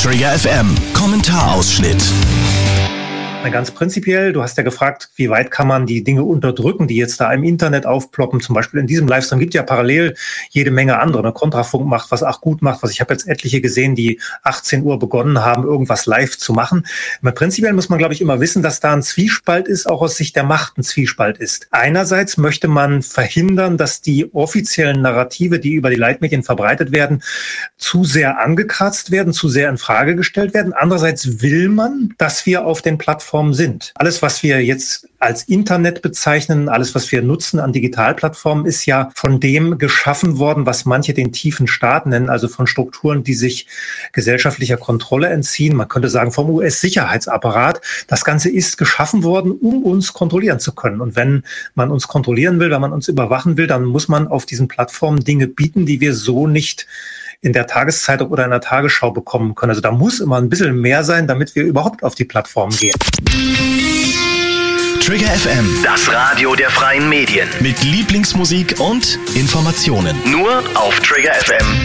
Trigger FM Kommentarausschnitt. Ganz prinzipiell, du hast ja gefragt, wie weit kann man die Dinge unterdrücken, die jetzt da im Internet aufploppen. Zum Beispiel in diesem Livestream gibt ja parallel jede Menge andere. Kontrafunk macht was, Ach gut macht was. Ich habe jetzt etliche gesehen, die 18 Uhr begonnen haben, irgendwas live zu machen. Aber prinzipiell muss man, glaube ich, immer wissen, dass da ein Zwiespalt ist, auch aus Sicht der Macht ein Zwiespalt ist. Einerseits möchte man verhindern, dass die offiziellen Narrative, die über die Leitmedien verbreitet werden, zu sehr angekratzt werden, zu sehr in Frage gestellt werden. Andererseits will man, dass wir auf den Plattformen sind. Alles, was wir jetzt als Internet bezeichnen, alles, was wir nutzen an Digitalplattformen, ist ja von dem geschaffen worden, was manche den tiefen Staat nennen, also von Strukturen, die sich gesellschaftlicher Kontrolle entziehen. Man könnte sagen, vom US-Sicherheitsapparat. Das Ganze ist geschaffen worden, um uns kontrollieren zu können. Und wenn man uns kontrollieren will, wenn man uns überwachen will, dann muss man auf diesen Plattformen Dinge bieten, die wir so nicht in der Tageszeitung oder in der Tagesschau bekommen können. Also da muss immer ein bisschen mehr sein, damit wir überhaupt auf die Plattform gehen. Trigger FM, das Radio der freien Medien. Mit Lieblingsmusik und Informationen. Nur auf triggerfm.de.